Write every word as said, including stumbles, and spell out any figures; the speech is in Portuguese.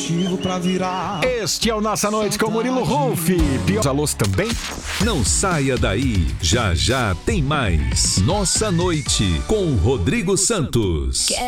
motivo pra virar. Este é o Nossa Noite com Murilo Ruff. Pior alôs também? Não saia daí, já já tem mais. Nossa Noite com Rodrigo Santos.